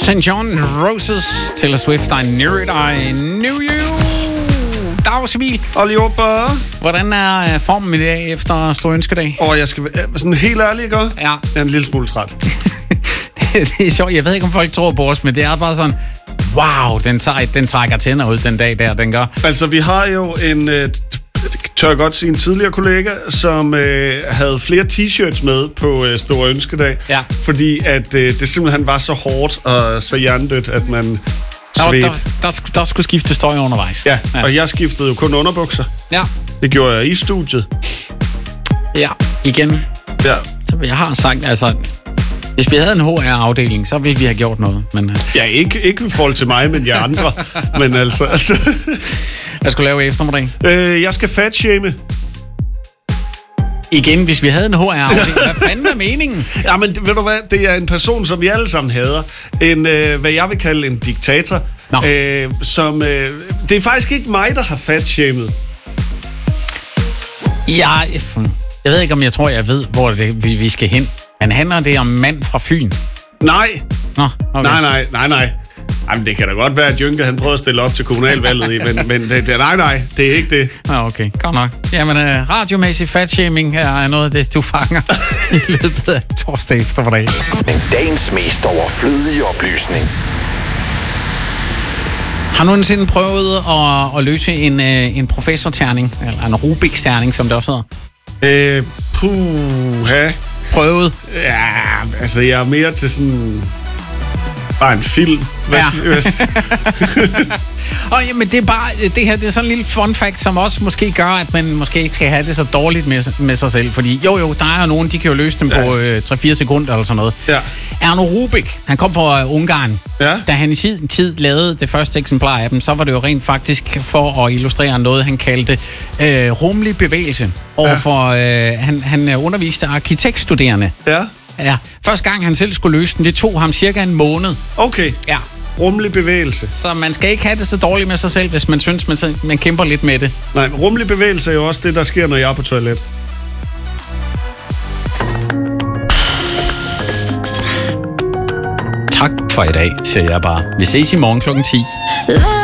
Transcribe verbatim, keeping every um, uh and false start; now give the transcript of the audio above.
Saint John Roses, Taylor Swift, I knew it, I knew you. Dag, Emil. Allihopa. Hvordan er formen i dag efter Store Ønskedag? Og jeg skal være sådan helt ærlig, ikke? Ja. Jeg er en lille smule træt. Det er sjovt, jeg ved ikke, om folk tror på os, men det er bare sådan, wow, den, tager, den trækker tænder ud den dag der, den gør. Altså, vi har jo en, øh, tør jeg godt sige, en tidligere kollega, som øh, havde flere t-shirts med på øh, Store Ønskedag. Ja. Fordi at øh, det simpelthen var så hårdt og så hjernedødt, at man svedte. Der, der, der, der skulle skifte tøj undervejs. Ja, ja, og jeg skiftede jo kun underbukser. Ja. Det gjorde jeg i studiet. Ja, igen. Ja. Så jeg har sagt, altså, hvis vi havde en H R-afdeling, så ville vi have gjort noget. Men, uh... Ja, ikke, ikke i forhold til mig, men jer andre. Men altså... Jeg skulle lave eftermiddag. Øh, jeg skal fatshame. Igen, hvis vi havde en H R-afdeling, hvad fanden er meningen? Ja, men ved du hvad, det er en person, som vi alle sammen hader. En, øh, hvad jeg vil kalde en diktator. Øh, som, øh, det er faktisk ikke mig, der har fatshamed. Ja, jeg ved ikke, om jeg tror, jeg ved, hvor det, vi, vi skal hen. Men handler det om mand fra Fyn? Nej. Nå, okay. Nej, nej, nej, nej. Jamen, det kan da godt være, at Jynke, han prøvede at stille op til kommunalvalget i, men, men det, det, nej, nej, det er ikke det. Ja, okay, godt nok. Jamen, uh, radiomæssig fatshaming her er noget af det, du fanger i løbet af torsdag eftermiddag. Men dagens mest overflødige oplysning. Har du nogensinde prøvet at, at løse en, en professorterning, eller en Rubik's-terning, som det også hedder? Øh, puha. Prøvet? Ja, altså, jeg er mere til sådan... Bare en film. Hvad, ja. hvad? Og jamen, det er bare, det her, det er sådan en lille fun fact, som også måske gør, at man måske ikke skal have det så dårligt med, med sig selv. Fordi jo, jo, der er nogen, de kan jo løse dem ja. på øh, tre fire sekunder eller sådan noget. Ja. Erno Rubik, han kom fra Ungarn. Ja. Da han i sin tid lavede det første eksemplar af dem, så var det jo rent faktisk for at illustrere noget, han kaldte øh, rummelig bevægelse. Overfor, ja. øh, han, han underviste arkitektstuderende. Ja. Ja, første gang han selv skulle løse den, det tog ham cirka en måned. Okay. Ja. Rummelig bevægelse. Så man skal ikke have det så dårligt med sig selv, hvis man synes, man, man kæmper lidt med det. Nej, rummelig bevægelse er jo også det, der sker, når jeg er på toilet. Tak for i dag, siger jeg bare. Vi ses i morgen klokken ti.